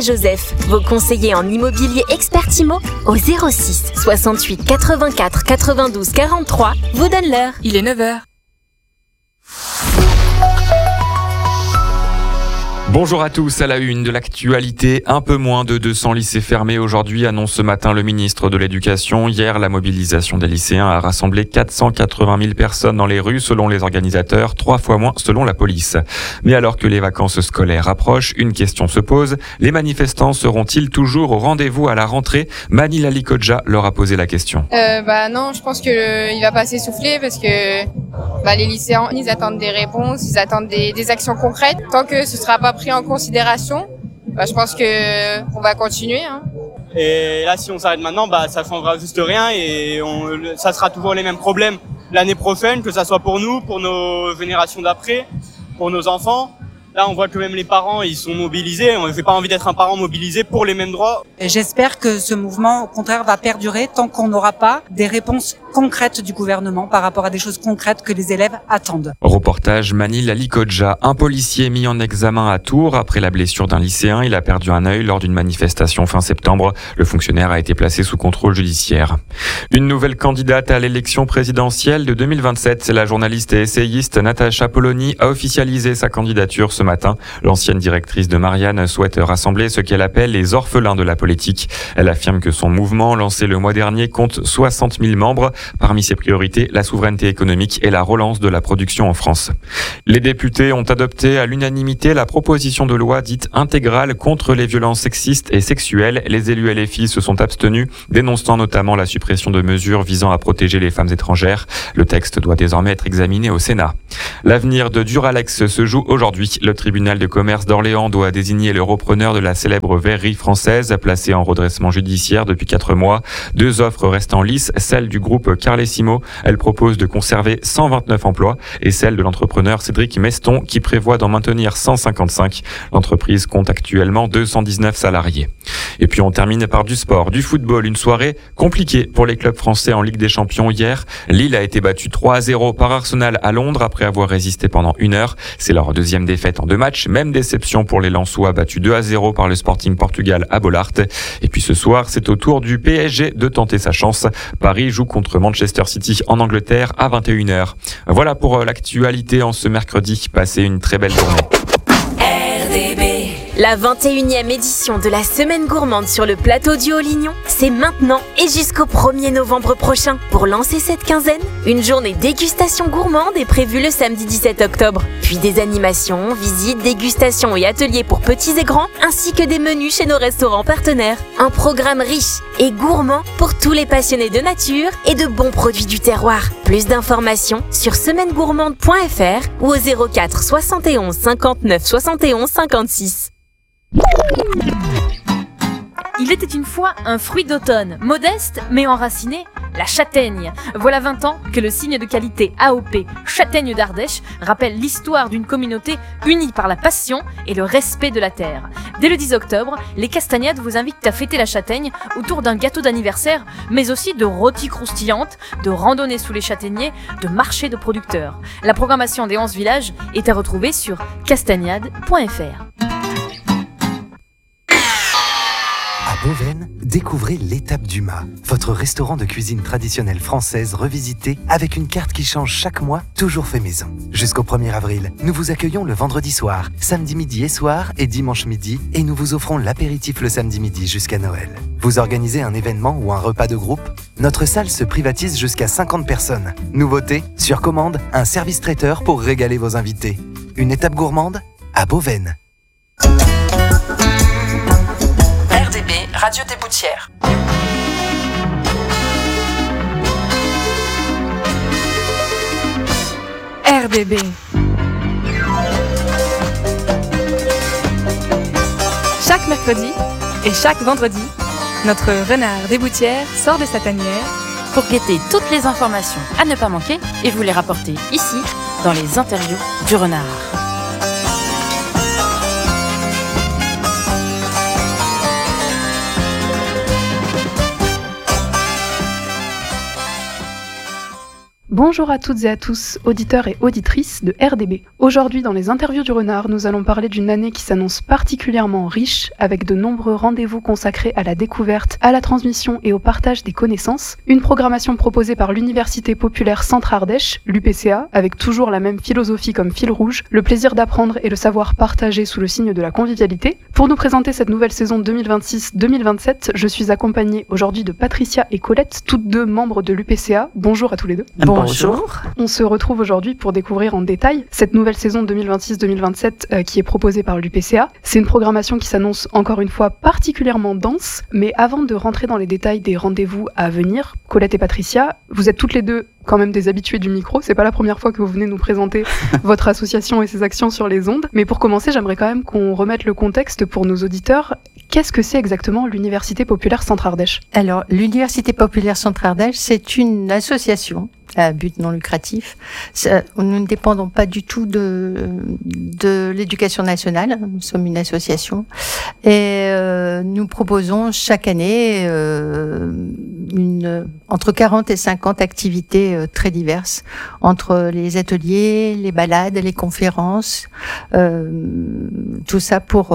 Saint-Joseph. Vos conseillers en immobilier expert IMO au 06 68 84 92 43 vous donnent l'heure. Il est 9h. Bonjour à tous, à la une de l'actualité, un peu moins de 200 lycées fermés aujourd'hui, annonce ce matin le ministre de l'Éducation. Hier, la mobilisation des lycéens a rassemblé 480 000 personnes dans les rues selon les organisateurs, 3 fois moins selon la police. Mais alors que les vacances scolaires approchent, une question se pose, les manifestants seront-ils toujours au rendez-vous à la rentrée? Mani Lalikodja leur a posé la question. Non, je pense qu'il va pas s'essouffler parce que les lycéens, ils attendent des réponses, ils attendent des actions concrètes. Tant que ce sera pas pris en considération, je pense que on va continuer. Et là, si on s'arrête maintenant, ça changera juste rien et ça sera toujours les mêmes problèmes l'année prochaine, que ça soit pour nous, pour nos générations d'après, pour nos enfants. Là, on voit que même les parents, ils sont mobilisés. J'ai pas envie d'être un parent mobilisé pour les mêmes droits. Et j'espère que ce mouvement, au contraire, va perdurer tant qu'on n'aura pas des réponses concrètes du gouvernement par rapport à des choses concrètes que les élèves attendent. Reportage Mani Lalikodja. Un policier mis en examen à Tours après la blessure d'un lycéen. Il a perdu un œil lors d'une manifestation fin septembre. Le fonctionnaire a été placé sous contrôle judiciaire. Une nouvelle candidate à l'élection présidentielle de 2027. La journaliste et essayiste Natacha Polony a officialisé sa candidature ce matin. L'ancienne directrice de Marianne souhaite rassembler ce qu'elle appelle les orphelins de la politique. Elle affirme que son mouvement, lancé le mois dernier, compte 60 000 membres. Parmi ses priorités, la souveraineté économique et la relance de la production en France. Les députés ont adopté à l'unanimité la proposition de loi dite intégrale contre les violences sexistes et sexuelles. Les élus LFI se sont abstenus, dénonçant notamment la suppression de mesures visant à protéger les femmes étrangères. Le texte doit désormais être examiné au Sénat. L'avenir de Duralex se joue aujourd'hui. Le tribunal de commerce d'Orléans doit désigner le repreneur de la célèbre verrerie française, placée en redressement judiciaire depuis 4 mois. 2 offres restent en lice, celle du groupe Carlesimo. Elle propose de conserver 129 emplois et celle de l'entrepreneur Cédric Meston qui prévoit d'en maintenir 155. L'entreprise compte actuellement 219 salariés. Et puis on termine par du sport, du football, une soirée compliquée pour les clubs français en Ligue des Champions hier. Lille a été battue 3-0 par Arsenal à Londres après avoir résisté pendant 1 heure. C'est leur 2e défaite en 2 matchs. Même déception pour les Lensois battus 2-0 par le Sporting Portugal à Bollaert. Et puis ce soir, c'est au tour du PSG de tenter sa chance. Paris joue contre Manchester City en Angleterre à 21h. Voilà pour l'actualité en ce mercredi. Passez une très belle journée. RDB. La 21e édition de la Semaine Gourmande sur le plateau du Haut-Lignon, c'est maintenant et jusqu'au 1er novembre prochain. Pour lancer cette quinzaine, une journée dégustation gourmande est prévue le samedi 17 octobre. Puis des animations, visites, dégustations et ateliers pour petits et grands, ainsi que des menus chez nos restaurants partenaires. Un programme riche et gourmand pour tous les passionnés de nature et de bons produits du terroir. Plus d'informations sur semainegourmande.fr ou au 04 71 59 71 56. Il était une fois un fruit d'automne, modeste mais enraciné, la châtaigne. Voilà 20 ans que le signe de qualité AOP Châtaigne d'Ardèche rappelle l'histoire d'une communauté unie par la passion et le respect de la terre. Dès le 10 octobre, les Castagnades vous invitent à fêter la châtaigne autour d'un gâteau d'anniversaire, mais aussi de rôties croustillantes, de randonnées sous les châtaigniers, de marchés de producteurs. La programmation des 11 villages est à retrouver sur castagnade.fr. À Beauvesne, découvrez l'étape du mât, votre restaurant de cuisine traditionnelle française revisité avec une carte qui change chaque mois, toujours fait maison. Jusqu'au 1er avril, nous vous accueillons le vendredi soir, samedi midi et soir et dimanche midi et nous vous offrons l'apéritif le samedi midi jusqu'à Noël. Vous organisez un événement ou un repas de groupe? Notre salle se privatise jusqu'à 50 personnes. Nouveauté, sur commande, un service traiteur pour régaler vos invités. Une étape gourmande à Beauvesne. Radio des Boutières. RDB. Chaque mercredi et chaque vendredi, notre renard des Boutières sort de sa tanière pour guetter toutes les informations à ne pas manquer et vous les rapporter ici, dans les interviews du renard. Bonjour à toutes et à tous, auditeurs et auditrices de RDB. Aujourd'hui, dans les interviews du renard, nous allons parler d'une année qui s'annonce particulièrement riche, avec de nombreux rendez-vous consacrés à la découverte, à la transmission et au partage des connaissances. Une programmation proposée par l'Université populaire Centre-Ardèche, l'UPCA, avec toujours la même philosophie comme fil rouge, le plaisir d'apprendre et le savoir partagé sous le signe de la convivialité. Pour nous présenter cette nouvelle saison 2026-2027, je suis accompagnée aujourd'hui de Patricia et Colette, toutes deux membres de l'UPCA. Bonjour à tous les deux. Bonjour. On se retrouve aujourd'hui pour découvrir en détail cette nouvelle saison 2026-2027 qui est proposée par l'UPCA. C'est une programmation qui s'annonce encore une fois particulièrement dense, mais avant de rentrer dans les détails des rendez-vous à venir, Colette et Patricia, vous êtes toutes les deux quand même des habitués du micro, c'est pas la première fois que vous venez nous présenter votre association et ses actions sur les ondes, mais pour commencer, j'aimerais quand même qu'on remette le contexte pour nos auditeurs. Qu'est-ce que c'est exactement l'Université populaire Centre-Ardèche ? Alors, l'Université populaire Centre-Ardèche, c'est une association à but non lucratif. Nous ne dépendons pas du tout de l'éducation nationale. Nous sommes une association et nous proposons chaque année entre 40 et 50 activités très diverses, entre les ateliers, les balades, les conférences, tout ça pour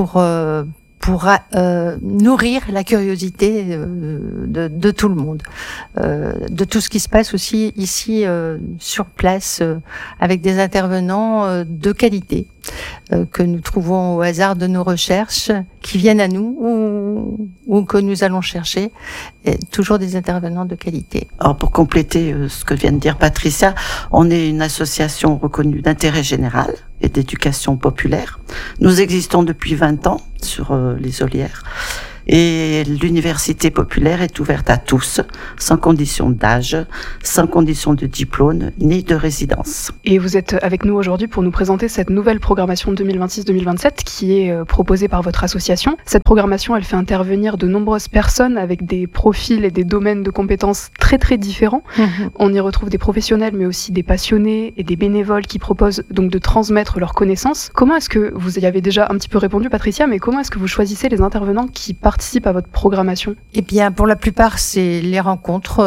nourrir la curiosité de tout le monde, de tout ce qui se passe aussi ici sur place avec des intervenants de qualité que nous trouvons au hasard de nos recherches, qui viennent à nous ou que nous allons chercher, et toujours des intervenants de qualité. Alors pour compléter ce que vient de dire Patricia, on est une association reconnue d'intérêt général et d'éducation populaire. Nous existons depuis 20 ans sur les Olières. Et l'université populaire est ouverte à tous, sans condition d'âge, sans condition de diplôme, ni de résidence. Et vous êtes avec nous aujourd'hui pour nous présenter cette nouvelle programmation 2026-2027 qui est proposée par votre association. Cette programmation, elle fait intervenir de nombreuses personnes avec des profils et des domaines de compétences très très différents. On y retrouve des professionnels, mais aussi des passionnés et des bénévoles qui proposent donc de transmettre leurs connaissances. Comment est-ce que, vous y avez déjà un petit peu répondu Patricia, mais comment est-ce que vous choisissez les intervenants qui participent à votre programmation ? Eh bien, pour la plupart, c'est les rencontres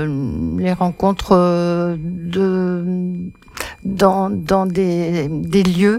dans des lieux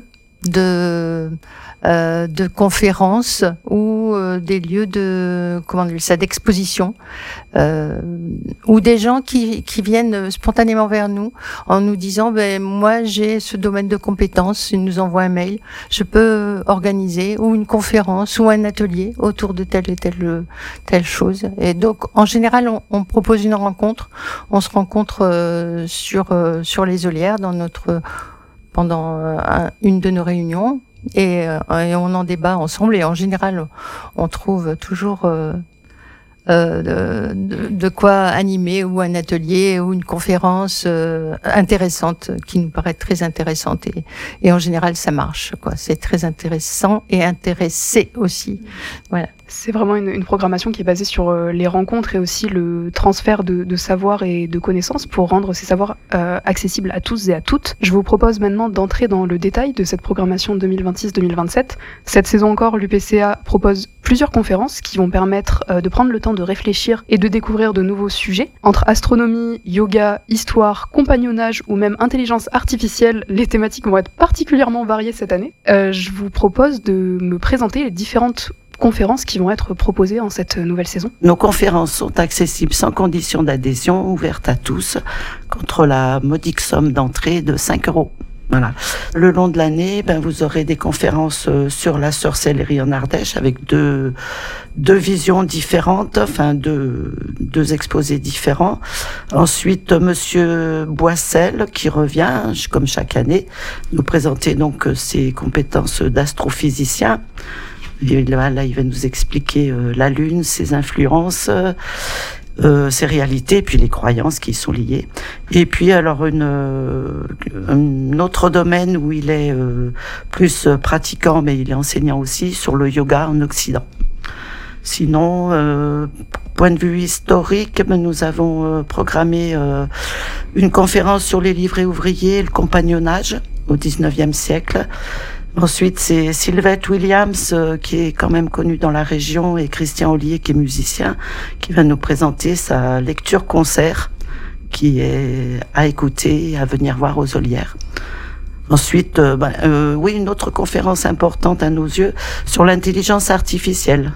de conférences ou des lieux d'exposition, ou des gens qui viennent spontanément vers nous en nous disant moi j'ai ce domaine de compétences, ils nous envoient un mail, je peux organiser ou une conférence ou un atelier autour de telle et telle chose. Et donc en général on propose une rencontre, on se rencontre sur les Olières pendant une de nos réunions. Et on en débat ensemble et en général on trouve toujours de quoi animer ou un atelier ou une conférence intéressante qui nous paraît très intéressante et en général ça marche quoi, c'est très intéressant et intéressé aussi. Voilà. C'est vraiment une programmation qui est basée sur les rencontres et aussi le transfert de savoir et de connaissances pour rendre ces savoirs accessibles à tous et à toutes. Je vous propose maintenant d'entrer dans le détail de cette programmation 2026-2027. Cette saison encore, l'UPCA propose plusieurs conférences qui vont permettre de prendre le temps de réfléchir et de découvrir de nouveaux sujets. Entre astronomie, yoga, histoire, compagnonnage ou même intelligence artificielle, les thématiques vont être particulièrement variées cette année. Je vous propose de me présenter les différentes conférences qui vont être proposées en cette nouvelle saison. Nos conférences sont accessibles sans condition d'adhésion, ouvertes à tous, contre la modique somme d'entrée de 5 €. Voilà. Le long de l'année, vous aurez des conférences sur la sorcellerie en Ardèche avec deux visions différentes, enfin deux exposés différents. Ensuite, Monsieur Boissel qui revient, comme chaque année, nous présenter donc ses compétences d'astrophysicien. Et là, il va nous expliquer la Lune, ses influences, ses réalités, puis les croyances qui y sont liées. Et puis alors un autre domaine où il est plus pratiquant, mais il est enseignant aussi, sur le yoga en Occident. Sinon, point de vue historique, nous avons programmé une conférence sur les livrets ouvriers et le compagnonnage au 19e siècle. Ensuite, c'est Sylvette Williams, qui est quand même connue dans la région, et Christian Ollier, qui est musicien, qui va nous présenter sa lecture-concert, qui est à écouter, à venir voir aux Olières. Ensuite, oui, une autre conférence importante à nos yeux sur l'intelligence artificielle.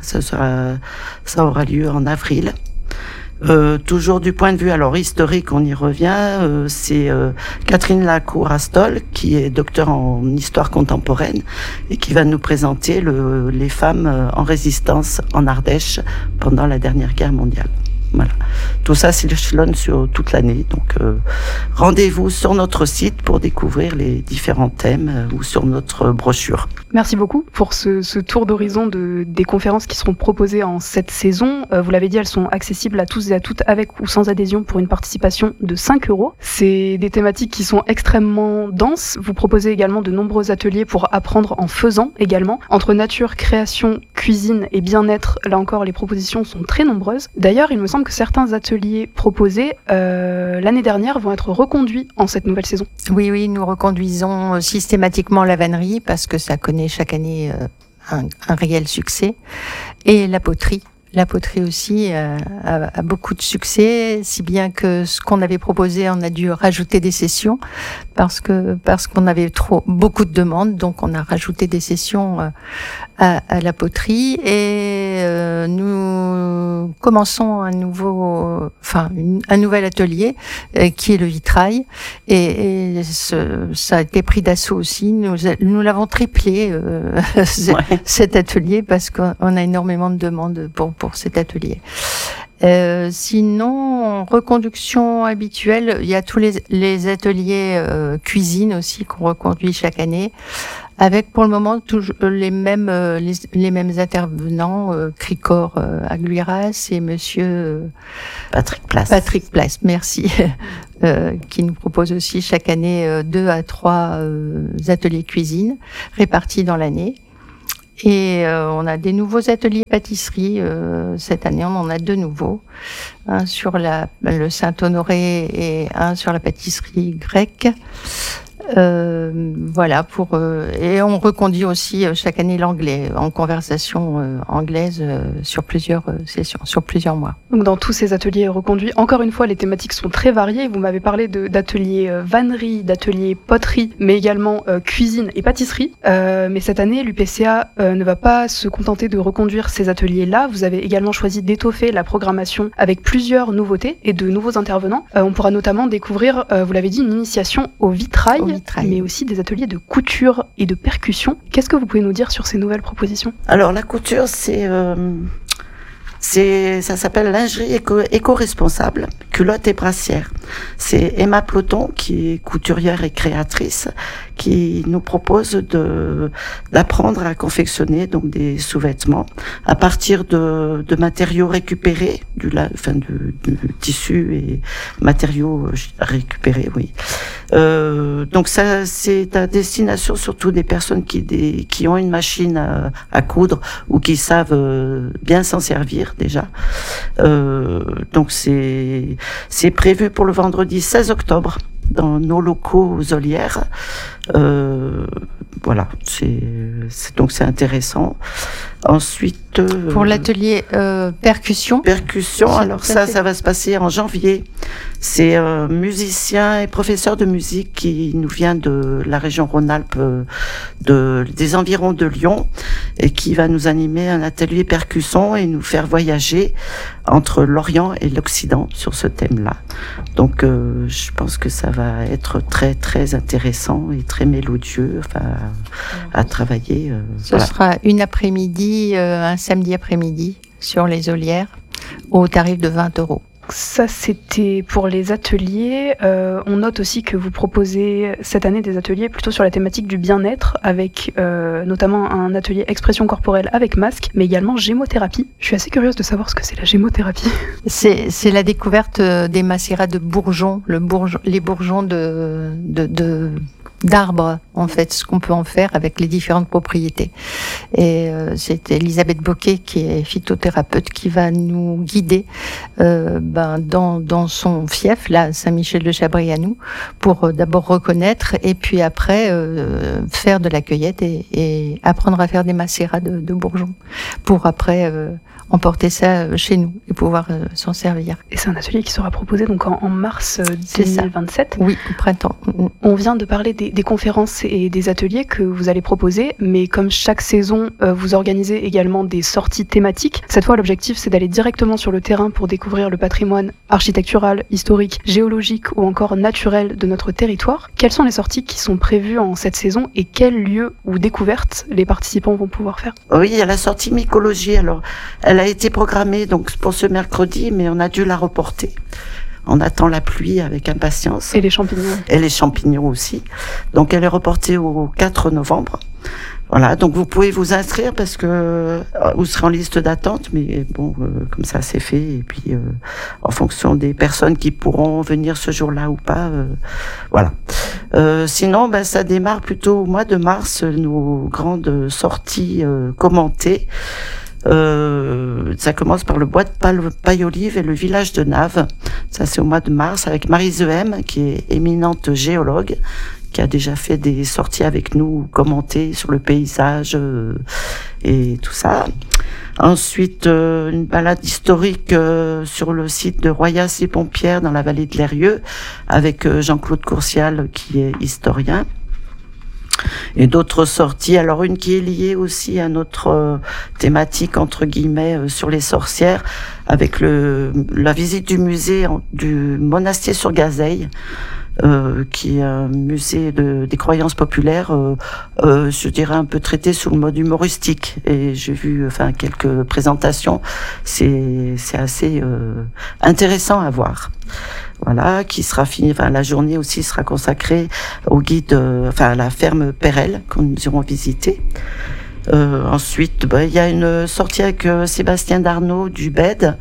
Ça aura lieu en avril. Toujours du point de vue historique, on y revient. C'est Catherine Lacour-Astol, qui est docteur en histoire contemporaine et qui va nous présenter les femmes en résistance en Ardèche pendant la dernière guerre mondiale. Voilà. Tout ça s'échelonne sur toute l'année. Donc, rendez-vous sur notre site pour découvrir les différents thèmes ou sur notre brochure. Merci beaucoup pour ce tour d'horizon des conférences qui seront proposées en cette saison. Vous l'avez dit, elles sont accessibles à tous et à toutes avec ou sans adhésion pour une participation de 5 €. C'est des thématiques qui sont extrêmement denses. Vous proposez également de nombreux ateliers pour apprendre en faisant également. Entre nature, création, cuisine et bien-être, là encore, les propositions sont très nombreuses. D'ailleurs, il me semble que certains ateliers proposés l'année dernière vont être reconduits en cette nouvelle saison. Oui, nous reconduisons systématiquement la vannerie parce que ça connaît chaque année un réel succès. Et la poterie. La poterie aussi a beaucoup de succès, si bien que ce qu'on avait proposé, on a dû rajouter des sessions parce qu'on avait beaucoup de demandes, donc on a rajouté des sessions à la poterie et nous commençons un nouvel atelier qui est le vitrail et ça a été pris d'assaut aussi. Nous l'avons triplé cet atelier parce qu'on a énormément de demandes pour cet atelier. Sinon, en reconduction habituelle, il y a tous les ateliers cuisine aussi qu'on reconduit chaque année, avec pour le moment toujours les mêmes intervenants, Cricor Agluiras et Monsieur Patrick Place. Patrick Place, merci, qui nous propose aussi chaque année 2 à 3 ateliers cuisine répartis dans l'année. Et on a des nouveaux ateliers pâtisserie. Cette année, on en a 2 nouveaux. Un sur le Saint-Honoré et un sur la pâtisserie grecque. Voilà et on reconduit aussi chaque année l'anglais en conversation anglaise sur plusieurs sessions, sur plusieurs mois. Donc dans tous ces ateliers reconduits, encore une fois, les thématiques sont très variées. Vous m'avez parlé d'ateliers vannerie, d'ateliers poterie, mais également cuisine et pâtisserie. Mais cette année, l'UPCA ne va pas se contenter de reconduire ces ateliers-là. Vous avez également choisi d'étoffer la programmation avec plusieurs nouveautés et de nouveaux intervenants. On pourra notamment découvrir, vous l'avez dit, une initiation au vitrail. Mais aussi des ateliers de couture et de percussion. Qu'est-ce que vous pouvez nous dire sur ces nouvelles propositions ? Alors la couture, ça s'appelle lingerie éco-responsable, culottes et brassières. C'est Emma Ploton, qui est couturière et créatrice, qui nous propose d'apprendre à confectionner donc des sous-vêtements à partir de matériaux récupérés, du tissu et matériaux récupérés, oui. Donc ça, c'est à destination surtout des personnes qui ont une machine à coudre ou qui savent bien s'en servir déjà. Donc c'est prévu pour le vendredi 16 octobre dans nos locaux aux Olières. Voilà, donc c'est intéressant. Ensuite, pour l'atelier percussion. Alors ça va se passer en janvier. C'est un musicien et professeur de musique qui nous vient de la région Rhône-Alpes, des environs de Lyon, et qui va nous animer un atelier percussion et nous faire voyager entre l'Orient et l'Occident sur ce thème-là. Donc, je pense que ça va être très très intéressant et très mélodieux, à travailler. Ce sera une après-midi, un samedi après-midi sur les Olières, au tarif de 20 €. Ça, c'était pour les ateliers. On note aussi que vous proposez cette année des ateliers plutôt sur la thématique du bien-être, avec notamment un atelier expression corporelle avec masque, mais également gémothérapie. Je suis assez curieuse de savoir ce que c'est la gémothérapie. C'est la découverte des macérats de bourgeons, les bourgeons d'arbres, en fait, ce qu'on peut en faire avec les différentes propriétés. Et c'est Elisabeth Bocquet, qui est phytothérapeute, qui va nous guider dans son fief, là, Saint-Michel-de-Chabry à nous, pour d'abord reconnaître et puis après faire de la cueillette et apprendre à faire des macérats de bourgeons pour après emporter ça chez nous et pouvoir s'en servir. Et c'est un atelier qui sera proposé donc en mars 2027. Oui, au printemps. On vient de parler des conférences et des ateliers que vous allez proposer, mais comme chaque saison, vous organisez également des sorties thématiques. Cette fois, l'objectif, c'est d'aller directement sur le terrain pour découvrir le patrimoine architectural, historique, géologique ou encore naturel de notre territoire. Quelles sont les sorties qui sont prévues en cette saison et quels lieux ou découvertes les participants vont pouvoir faire? Oui, il y a la sortie mycologie. Alors, elle a été programmée donc pour ce mercredi, mais on a dû la reporter. On attend la pluie avec impatience. Et les champignons. Et les champignons aussi. Donc elle est reportée au 4 novembre. Voilà, donc vous pouvez vous inscrire parce que vous serez en liste d'attente, mais bon, comme ça c'est fait. Et puis en fonction des personnes qui pourront venir ce jour-là ou pas, voilà. Sinon, ça démarre plutôt au mois de mars, nos grandes sorties commentées. Ça commence par le bois de Paille-Olive et le village de Naves. Ça, c'est au mois de mars avec Marie Zehem, qui est éminente géologue, qui a déjà fait des sorties avec nous, commentées sur le paysage et tout ça. Ensuite, une balade historique sur le site de Royas et Pompierre dans la vallée de l'Eyrieux avec Jean-Claude Courcial, qui est historien. Et d'autres sorties, alors une qui est liée aussi à notre thématique entre guillemets sur les sorcières, avec la visite du musée du Monastier sur Gazeille, qui est un musée des croyances populaires, je dirais un peu traité sous le mode humoristique. Et j'ai vu quelques présentations, c'est assez intéressant à voir. Voilà, qui sera fini. La journée aussi sera consacrée au guide, à la ferme Perel que nous irons visiter. Ensuite, il y a une sortie avec Sébastien Darnaud du BED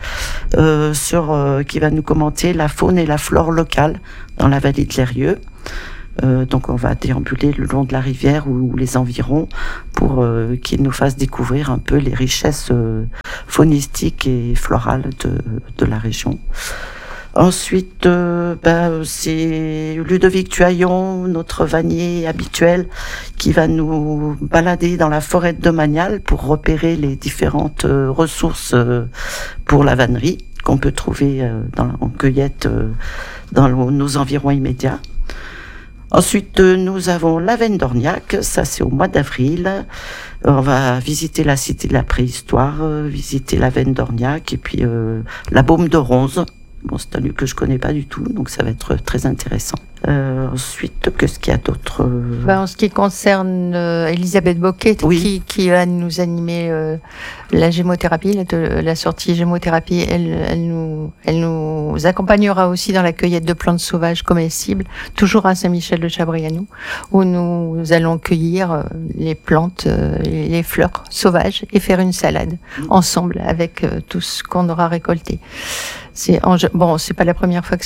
qui va nous commenter la faune et la flore locale dans la vallée de l'Eyrieux. Donc on va déambuler le long de la rivière ou les environs pour qu'il nous fasse découvrir un peu les richesses faunistiques et florales de la région. Ensuite, c'est Ludovic Tuaillon, notre vannier habituel, qui va nous balader dans la forêt de Domanial pour repérer les différentes ressources pour la vannerie qu'on peut trouver en cueillette dans nos environs immédiats. Ensuite, nous avons la Veine d'Orniac, ça c'est au mois d'avril. On va visiter la cité de la préhistoire, visiter la Veine d'Orniac et puis la Baume de Ronze. Bon, c'est un lieu que je connais pas du tout, donc ça va être très intéressant. Ensuite, qu'est-ce qu'il y a d'autre En ce qui concerne Elisabeth Boquet, oui, qui va nous animer la gémothérapie, la sortie gémothérapie, elle nous accompagnera aussi dans la cueillette de plantes sauvages comestibles, toujours à Saint-Michel-de-Chabry à nous, où nous allons cueillir les plantes, les fleurs sauvages et faire une salade ensemble avec tout ce qu'on aura récolté. C'est pas la première fois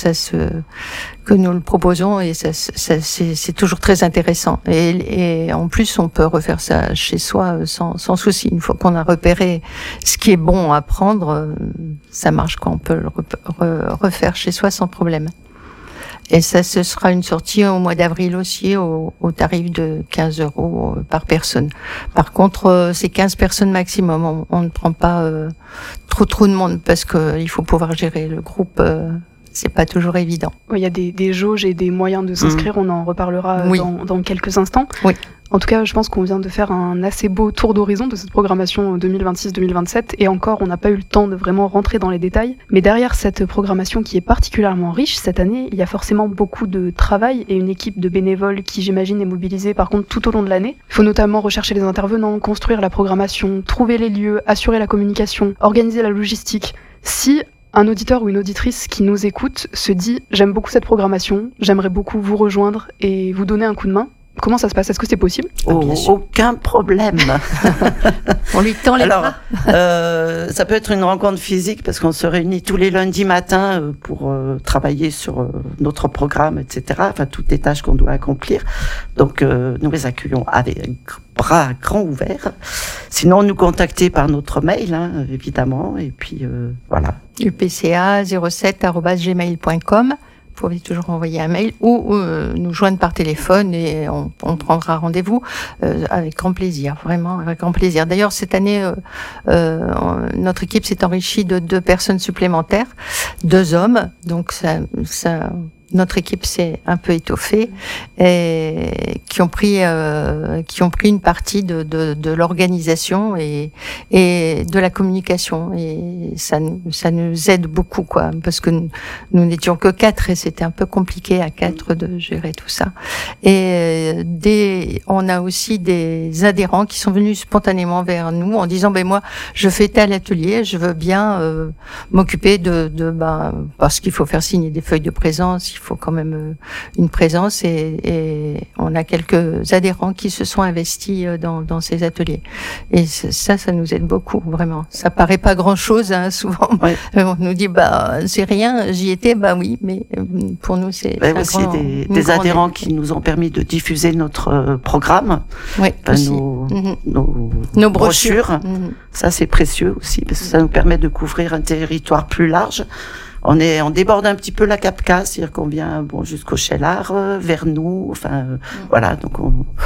que nous le proposons et c'est toujours très intéressant. Et en plus, on peut refaire ça chez soi sans souci. Une fois qu'on a repéré ce qui est bon à prendre, ça marche quoi. On peut le refaire chez soi sans problème. Et ça, ce sera une sortie au mois d'avril aussi, au tarif de 15 € par personne. Par contre, c'est 15 personnes maximum. On ne prend pas trop de monde parce que il faut pouvoir gérer le groupe. C'est pas toujours évident. Il y a des jauges et des moyens de s'inscrire. On en reparlera dans quelques instants. Oui. En tout cas, je pense qu'on vient de faire un assez beau tour d'horizon de cette programmation 2026-2027 et encore, on n'a pas eu le temps de vraiment rentrer dans les détails. Mais derrière cette programmation qui est particulièrement riche cette année, il y a forcément beaucoup de travail et une équipe de bénévoles qui, j'imagine, est mobilisée par contre tout au long de l'année. Il faut notamment rechercher les intervenants, construire la programmation, trouver les lieux, assurer la communication, organiser la logistique. Si un auditeur ou une auditrice qui nous écoute se dit « J'aime beaucoup cette programmation, j'aimerais beaucoup vous rejoindre et vous donner un coup de main », comment ça se passe? Est-ce que c'est possible? Aucun problème. On lui tend les bras. Ça peut être une rencontre physique parce qu'on se réunit tous les lundis matins pour travailler sur notre programme, etc. Enfin, toutes les tâches qu'on doit accomplir. Donc, nous les accueillons avec bras grands ouverts. Sinon, nous contacter par notre mail, évidemment. Et puis, voilà. upca07@gmail.com. Vous pouvez toujours envoyer un mail ou nous joindre par téléphone et on prendra rendez-vous avec grand plaisir, vraiment avec grand plaisir. D'ailleurs, cette année, notre équipe s'est enrichie de 2 personnes supplémentaires, 2 hommes, donc ça notre équipe s'est un peu étoffée et qui ont pris une partie de l'organisation et de la communication, et ça nous aide beaucoup, quoi, parce que nous n'étions que 4 et c'était un peu compliqué à 4 de gérer tout ça. Et on a aussi des adhérents qui sont venus spontanément vers nous en disant moi je fais tel atelier, je veux bien m'occuper parce qu'il faut faire signer des feuilles de présence, il faut quand même une présence, et on a quelques adhérents qui se sont investis dans ces ateliers, et ça nous aide beaucoup, vraiment. Ça paraît pas grand chose, hein, souvent. Ouais. On nous dit c'est rien, j'y étais, oui, mais pour nous c'est aussi des adhérents qui nous ont permis de diffuser notre programme, nos brochures. Ça c'est précieux aussi, parce que ça nous permet de couvrir un territoire plus large. On déborde un petit peu la Capca, c'est-à-dire qu'on vient jusqu'au Cheylard, vers nous, voilà. Donc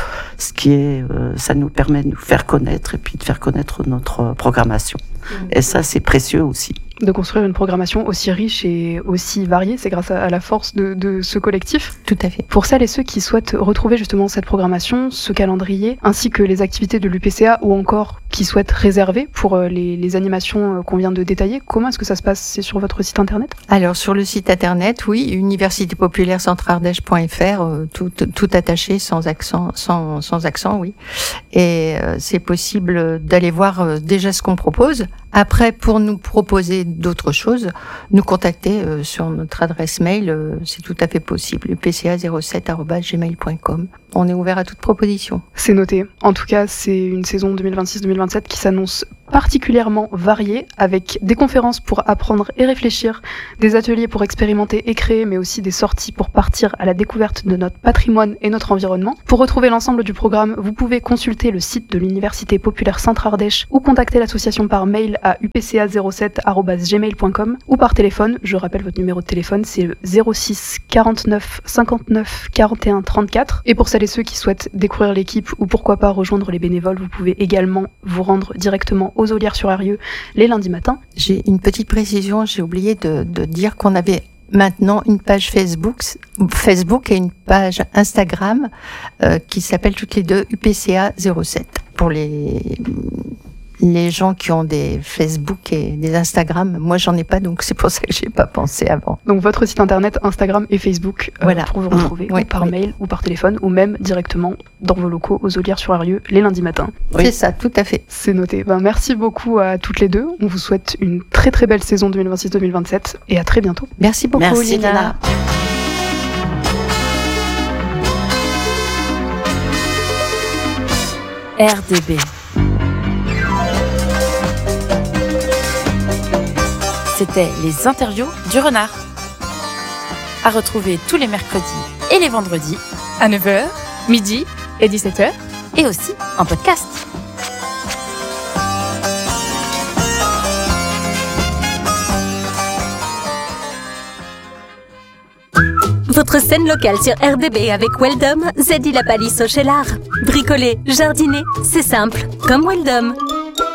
ça nous permet de nous faire connaître et puis de faire connaître notre programmation. Et ça, c'est précieux aussi. De construire une programmation aussi riche et aussi variée, c'est grâce à la force de ce collectif. Tout à fait. Pour celles et ceux qui souhaitent retrouver justement cette programmation, ce calendrier, ainsi que les activités de l'UPCA, ou encore qui souhaitent réserver pour les animations qu'on vient de détailler, comment est-ce que ça se passe? C'est sur votre site internet? Alors sur le site internet, oui, universitépopulaire-centre-ardèche.fr, tout attaché, sans accent, oui. Et c'est possible d'aller voir déjà ce qu'on propose. Après, pour nous proposer d'autres choses, nous contacter sur notre adresse mail, c'est tout à fait possible, upca07@gmail.com. On est ouvert à toute proposition. C'est noté. En tout cas, c'est une saison 2026-2027 qui s'annonce particulièrement variée, avec des conférences pour apprendre et réfléchir, des ateliers pour expérimenter et créer, mais aussi des sorties pour partir à la découverte de notre patrimoine et notre environnement. Pour retrouver l'ensemble du programme, vous pouvez consulter le site de l'Université Populaire Centre-Ardèche ou contacter l'association par mail à upca07@gmail.com ou par téléphone. Je rappelle votre numéro de téléphone, c'est le 06 49 59 41 34. Et pour celles et ceux qui souhaitent découvrir l'équipe ou pourquoi pas rejoindre les bénévoles, vous pouvez également vous rendre directement aux Ollières-sur-Eyrieux les lundis matins. J'ai une petite précision, j'ai oublié de dire qu'on avait maintenant une page Facebook et une page Instagram qui s'appelle toutes les deux UPCA07. Pour les gens qui ont des Facebook et des Instagram, moi j'en ai pas, donc c'est pour ça que j'ai pas pensé avant. Donc votre site internet, Instagram et Facebook, voilà, pour vous retrouver par mail ou par téléphone, ou même directement dans vos locaux aux Ollières-sur-Eyrieux les lundis matins. Oui. C'est ça, tout à fait. C'est noté. Merci beaucoup à toutes les deux. On vous souhaite une très très belle saison 2026-2027 et à très bientôt. Merci beaucoup, Merci, Lina. RDB. C'était les interviews du renard. À retrouver tous les mercredis et les vendredis à 9h, midi et 17h. Et aussi en podcast. Votre scène locale sur RDB avec Weldom, Zeddy la palisse au Cheylard. Bricoler, jardiner, c'est simple, comme Weldom.